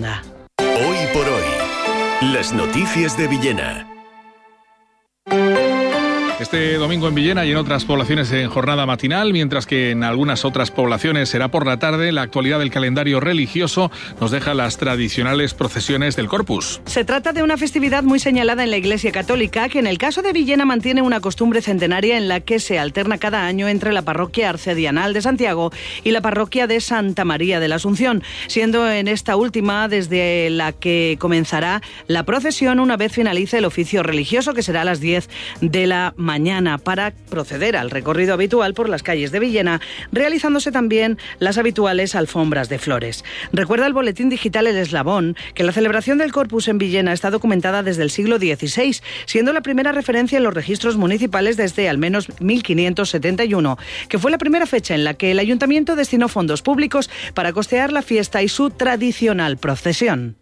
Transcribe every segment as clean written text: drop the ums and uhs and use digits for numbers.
Onda. Hoy por hoy, las noticias de Villena. Este domingo en Villena y en otras poblaciones en jornada matinal, mientras que en algunas otras poblaciones será por la tarde, la actualidad del calendario religioso nos deja las tradicionales procesiones del Corpus. Se trata de una festividad muy señalada en la Iglesia Católica, que en el caso de Villena mantiene una costumbre centenaria en la que se alterna cada año entre la parroquia arcedianal de Santiago y la parroquia de Santa María de la Asunción, siendo en esta última desde la que comenzará la procesión una vez finalice el oficio religioso, que será a las 10 de la mañana, para proceder al recorrido habitual por las calles de Villena, realizándose también las habituales alfombras de flores. Recuerda el boletín digital El Eslabón que la celebración del Corpus en Villena está documentada desde el siglo XVI, siendo la primera referencia en los registros municipales desde al menos 1571, que fue la primera fecha en la que el ayuntamiento destinó fondos públicos para costear la fiesta y su tradicional procesión.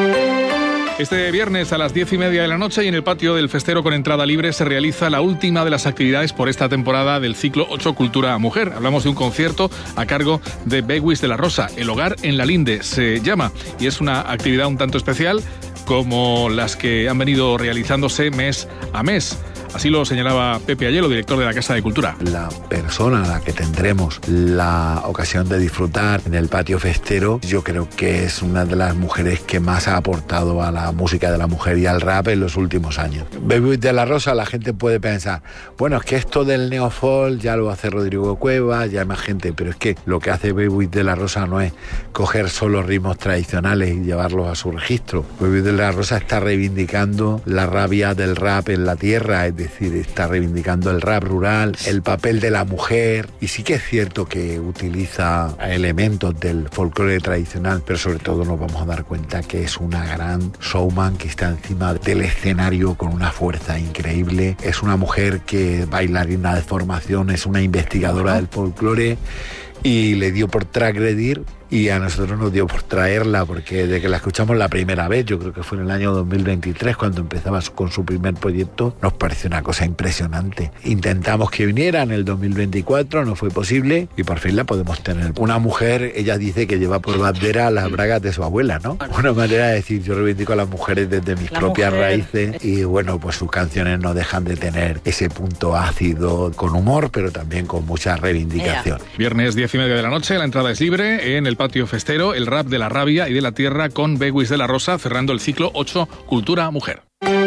Este viernes a las 10:30 de la noche y en el patio del Festero con entrada libre se realiza la última de las actividades por esta temporada del ciclo 8 Cultura Mujer. Hablamos de un concierto a cargo de Beguis de la Rosa, El Hogar en la Linde se llama, y es una actividad un tanto especial como las que han venido realizándose mes a mes. Así lo señalaba Pepe Ayelo, director de la Casa de Cultura. La persona a la que tendremos la ocasión de disfrutar en el patio festero, yo creo que es una de las mujeres que más ha aportado a la música de la mujer y al rap en los últimos años. Beguis de la Rosa, la gente puede pensar, bueno, es que esto del neofolk ya lo hace Rodrigo Cuevas, ya hay más gente, pero es que lo que hace Beguis de la Rosa no es coger solo ritmos tradicionales y llevarlos a su registro. Beguis de la Rosa está reivindicando la rabia del rap en la tierra, es decir, está reivindicando el rap rural, el papel de la mujer, y sí que es cierto que utiliza elementos del folclore tradicional, pero sobre todo nos vamos a dar cuenta que es una gran showman que está encima del escenario con una fuerza increíble. Es una mujer que bailarina de formación, es una investigadora del folclore, y le dio por transgredir, y a nosotros nos dio por traerla, porque desde que la escuchamos la primera vez, yo creo que fue en el año 2023 cuando empezaba con su primer proyecto, nos pareció una cosa impresionante. Intentamos que viniera en el 2024, no fue posible, y por fin la podemos tener. Una mujer, ella dice que lleva por bandera las bragas de su abuela, ¿no? Una manera de decir, yo reivindico a las mujeres desde mis propias raíces, y bueno, pues sus canciones no dejan de tener ese punto ácido, con humor, pero también con mucha reivindicación. Viernes 10:30 de la noche, la entrada es libre en el patio festero, el rap de la rabia y de la tierra con Beguis de la Rosa, cerrando el ciclo 8 Cultura Mujer.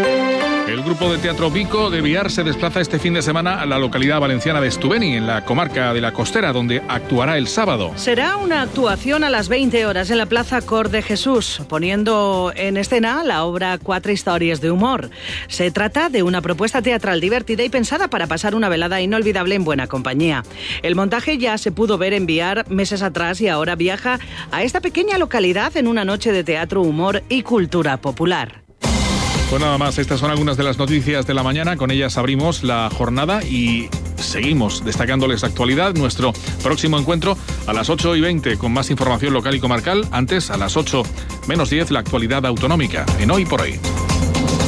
El grupo de teatro Vico de Biar se desplaza este fin de semana a la localidad valenciana de Estubeny, en la comarca de la Costera, donde actuará el sábado. Será una actuación a las 20 horas en la Plaza Cor de Jesús, poniendo en escena la obra Cuatro historias de humor. Se trata de una propuesta teatral divertida y pensada para pasar una velada inolvidable en buena compañía. El montaje ya se pudo ver en Biar meses atrás y ahora viaja a esta pequeña localidad en una noche de teatro, humor y cultura popular. Pues nada más, estas son algunas de las noticias de la mañana. Con ellas abrimos la jornada y seguimos destacándoles la actualidad. Nuestro próximo encuentro a las 8:20 con más información local y comarcal. Antes, a las 8 menos 10, la actualidad autonómica en Hoy por Hoy.